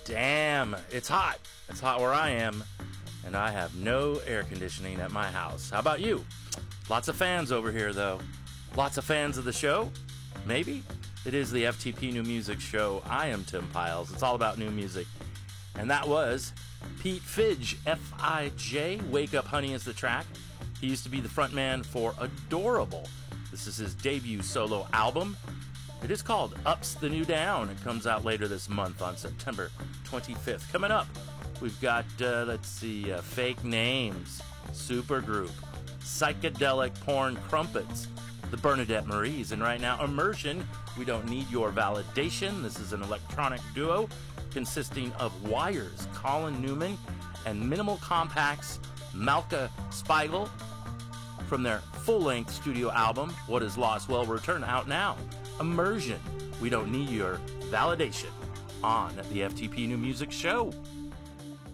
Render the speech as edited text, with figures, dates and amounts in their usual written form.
Damn, it's hot. It's hot where I am, and I have no air conditioning at my house. How about you? Lots of fans over here, though. Lots of fans of the show? Maybe? It is the FTP New Music Show. I am Tim Piles. It's all about new music. And that was Pete Fij, F-I-J. Wake Up Honey is the track. He used to be the frontman for Adorable. This is his debut solo album. It is called Up's the New Down. It comes out later this month on September 25th. Coming up, we've got, Fake Names, Supergroup, Psychedelic Porn Crumpets, the Bernadette Maries, and right now, Immersion, We Don't Need Your Validation. This is an electronic duo consisting of Wires, Colin Newman, and Minimal Compact's Malka Spiegel from their full-length studio album, What Is Lost Will Return, out now. Immersion, We Don't Need Your Validation, on the FTP New Music Show.